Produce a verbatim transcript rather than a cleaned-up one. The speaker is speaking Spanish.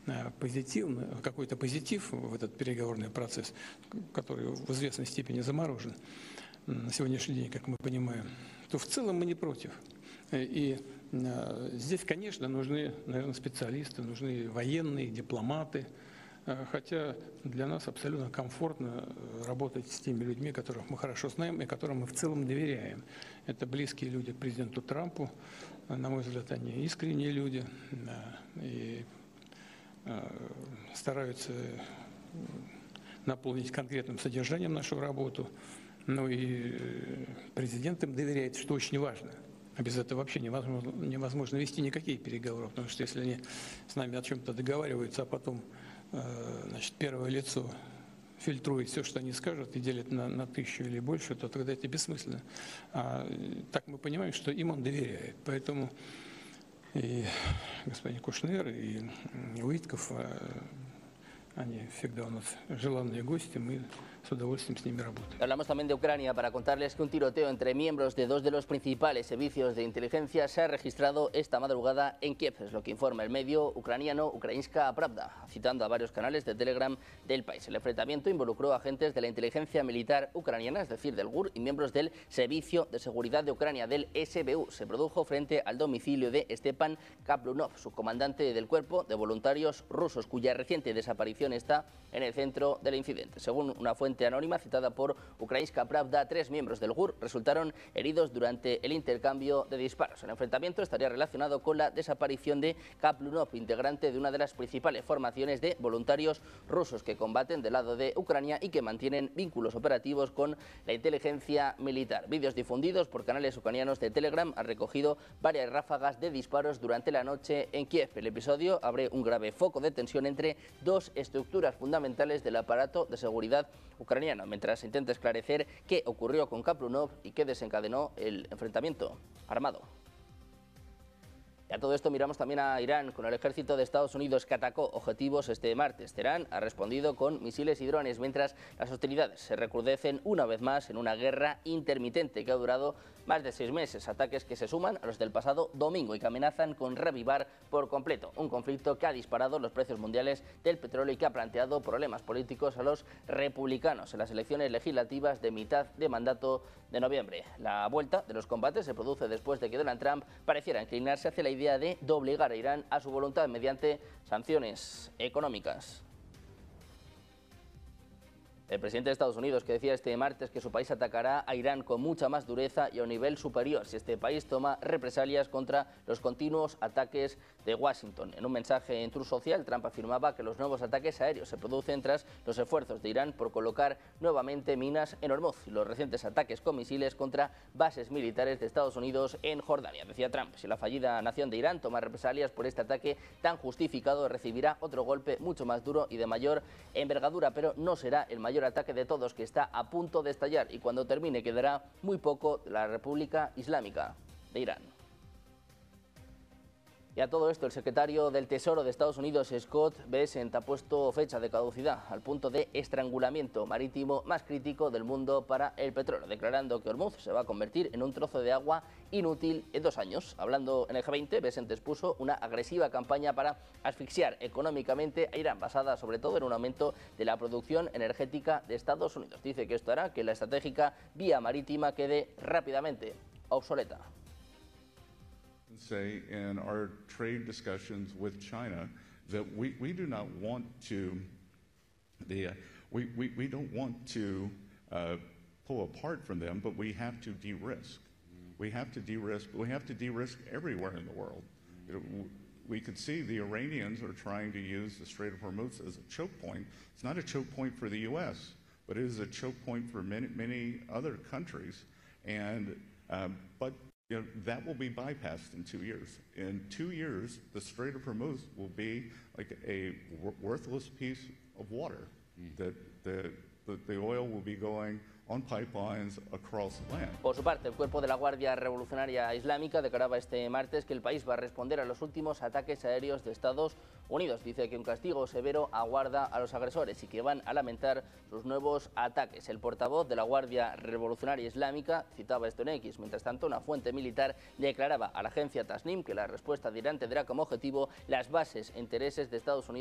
позитивный, какой-то позитив в этот переговорный процесс, который в известной степени заморожен на сегодняшний день, как мы понимаем, то в целом мы не против. И здесь, конечно, нужны, наверное, специалисты, нужны военные, дипломаты, хотя для нас абсолютно комфортно работать с теми людьми, которых мы хорошо знаем и которым мы в целом доверяем. Это близкие люди к президенту Трампу, на мой взгляд, они искренние люди и стараются наполнить конкретным содержанием нашу работу. Ну и президент им доверяет, что очень важно. А без этого вообще невозможно, невозможно вести никакие переговоры, потому что если они с нами о чем-то договариваются, а потом значит, первое лицо фильтрует все, что они скажут, и делит на, на тысячу или больше, то тогда это бессмысленно. А так мы понимаем, что им он доверяет. Поэтому и господин Кушнер, и Уитков, они всегда у нас желанные гости, мы с удовольствием с ними работаем. Hablamos también de Ucrania para contarles que un tiroteo entre miembros de dos de los principales servicios de inteligencia se ha registrado esta madrugada en Kiev, es lo que informa el medio ucraniano Ukrainska Pravda, citando a varios canales de Telegram del país. El enfrentamiento involucró a agentes de la inteligencia militar ucraniana, es decir, del G U R, y miembros del Servicio de Seguridad de Ucrania, del S B U. Se produjo frente al domicilio de Stepan Kaplunov, subcomandante del cuerpo de voluntarios rusos, cuya reciente desaparición está en el centro del incidente. Según una fuente anónima citada por Ukrainska Pravda, tres miembros del G U R resultaron heridos durante el intercambio de disparos. El enfrentamiento estaría relacionado con la desaparición de Kaplunov, integrante de una de las principales formaciones de voluntarios rusos que combaten del lado de Ucrania y que mantienen vínculos operativos con la inteligencia militar. Vídeos difundidos por canales ucranianos de Telegram han recogido varias ráfagas de disparos durante la noche en Kiev. El episodio abre un grave foco de tensión entre dos estructuras fundamentales del aparato de seguridad ucraniano, mientras se intenta esclarecer qué ocurrió con Kaplunov y qué desencadenó el enfrentamiento armado. Y a todo esto miramos también a Irán, con el ejército de Estados Unidos que atacó objetivos este martes. Teherán ha respondido con misiles y drones, mientras las hostilidades se recrudecen una vez más en una guerra intermitente que ha durado más de seis meses. Ataques que se suman a los del pasado domingo y que amenazan con reavivar por completo un conflicto que ha disparado los precios mundiales del petróleo y que ha planteado problemas políticos a los republicanos en las elecciones legislativas de mitad de mandato de noviembre. La vuelta de los combates se produce después de que Donald Trump pareciera inclinarse hacia la idea de doblegar a Irán a su voluntad mediante sanciones económicas. El presidente de Estados Unidos, que decía este martes que su país atacará a Irán con mucha más dureza y a un nivel superior si este país toma represalias contra los continuos ataques de Washington. En un mensaje en Truth Social, Trump afirmaba que los nuevos ataques aéreos se producen tras los esfuerzos de Irán por colocar nuevamente minas en Hormuz y los recientes ataques con misiles contra bases militares de Estados Unidos en Jordania. Decía Trump, si la fallida nación de Irán toma represalias por este ataque tan justificado, recibirá otro golpe mucho más duro y de mayor envergadura, pero no será el mayor ataque de todos, que está a punto de estallar, y cuando termine quedará muy poco de la República Islámica de Irán. Y a todo esto, el secretario del Tesoro de Estados Unidos, Scott Bessent, ha puesto fecha de caducidad al punto de estrangulamiento marítimo más crítico del mundo para el petróleo, declarando que Hormuz se va a convertir en un trozo de agua inútil en dos años. Hablando en el G veinte, Bessent expuso una agresiva campaña para asfixiar económicamente a Irán, basada sobre todo en un aumento de la producción energética de Estados Unidos. Dice que esto hará que la estratégica vía marítima quede rápidamente obsoleta. Say in our trade discussions with China that we, we do not want to the uh, we, we, we don't want to uh, pull apart from them, but we have to de-risk. We have to de-risk. We have to de-risk everywhere in the world. You know, we could see the Iranians are trying to use the Strait of Hormuz as a choke point. It's not a choke point for the U S, but it is a choke point for many many other countries. And um, but You know, that will be bypassed in two years. In two years, the Strait of Hormuz will be like a worthless piece of water. Mm. That the, the the oil will be going on pipelines across land. Por su parte, el cuerpo de la Guardia Revolucionaria Islámica declaraba este martes que el país va a responder a los últimos ataques aéreos de Estados Unidos. Dice que un castigo severo aguarda a los agresores y que van a lamentar sus nuevos ataques. El portavoz de la Guardia Revolucionaria Islámica citaba esto en X. Mientras tanto, una fuente militar declaraba a la agencia Tasnim que la respuesta de Irán tendrá como objetivo las bases e intereses de Estados Unidos